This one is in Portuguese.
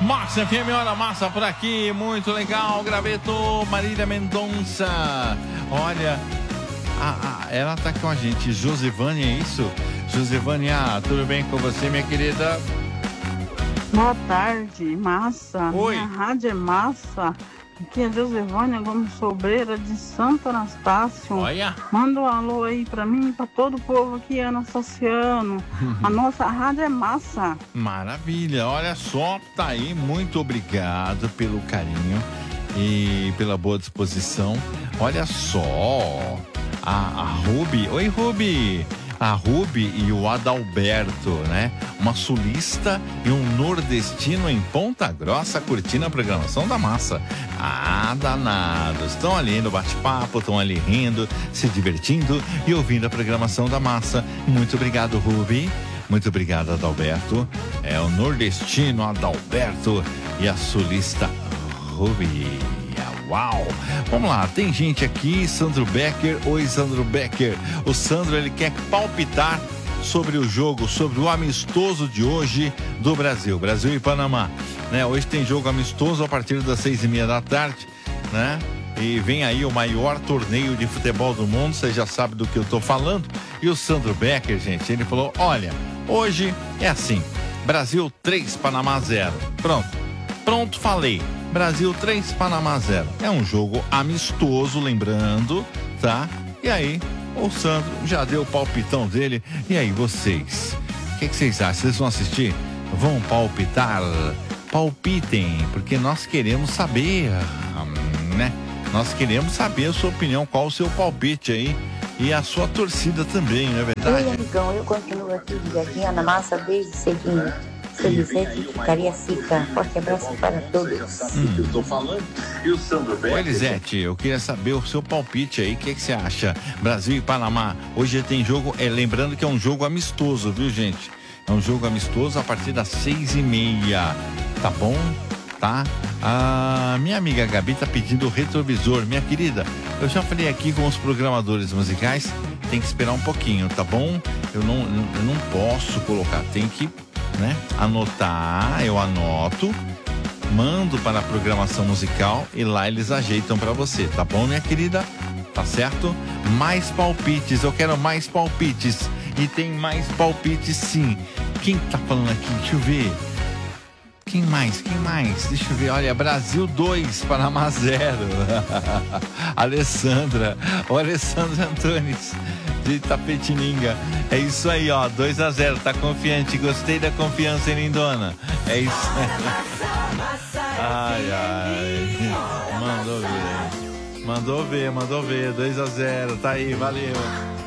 Massa FM, olha, massa por aqui, muito legal, Graveto, Marília Mendonça. Olha, ela tá com a gente, Josivânia, é isso? Josivânia, tudo bem com você, minha querida? Boa tarde, massa. Oi. Minha rádio é massa. Aqui é Josivânia Gomes Sobreira, de Santo Anastácio. Olha. Manda um alô aí pra mim e pra todo o povo aqui, Anastaciano. A nossa rádio é massa. Maravilha, olha só, tá aí, muito obrigado pelo carinho e pela boa disposição. Olha só, a Ruby, oi Ruby, a Ruby e o Adalberto, né? Uma sulista e um nordestino em Ponta Grossa curtindo a programação da massa. Ah, danados, estão ali no bate-papo, estão ali rindo, se divertindo e ouvindo a programação da massa. Muito obrigado, Ruby. Muito obrigado, Adalberto. É o nordestino Adalberto e a sulista Ruby. Uau! Vamos lá, tem gente aqui, Sandro Becker. Oi, Sandro Becker. O Sandro, ele quer palpitar sobre o jogo, sobre o amistoso de hoje do Brasil e Panamá, né? Hoje tem jogo amistoso a partir das 6:30 da tarde, né? E vem aí o maior torneio de futebol do mundo, você já sabe do que eu tô falando. E o Sandro Becker, gente, ele falou, olha, hoje é assim, Brasil 3, Panamá 0. Pronto, falei. Brasil 3, Panamá 0. É um jogo amistoso, lembrando, tá? E aí, o Sandro já deu o palpitão dele. E aí, vocês? O que vocês acham? Vocês vão assistir? Vão palpitar? Palpitem, porque nós queremos saber, né? Nós queremos saber a sua opinião, qual o seu palpite aí. E a sua torcida também, não é verdade? Oi, amigão, eu continuo aqui ligadinha na massa desde cedinho. Elisete de Cariacica. Forte abraço para todos. Eu tô falando. E o Sandro Becker? Oi, Elisete, eu queria saber o seu palpite aí. O que você acha? Brasil e Panamá. Hoje tem jogo, lembrando que é um jogo amistoso, viu, gente? É um jogo amistoso a partir das 6:30. Tá bom? Tá? A minha amiga Gabi tá pedindo o retrovisor. Minha querida, eu já falei aqui com os programadores musicais. Tem que esperar um pouquinho, tá bom? Eu não posso colocar. Tem que, né, anotar, eu anoto, mando para a programação musical e lá eles ajeitam para você, tá bom, minha querida? Tá certo? Mais palpites, eu quero mais palpites. E tem mais palpites sim. Quem tá falando aqui? Deixa eu ver. Quem mais? Deixa eu ver. Olha, Brasil 2, Panamá 0. Alessandra. O Alessandra Antunes, de Itapetininga. É isso aí, ó. 2-0. Tá confiante. Gostei da confiança, hein, lindona? É isso. Ai. Mandou ver. 2-0. Tá aí, valeu.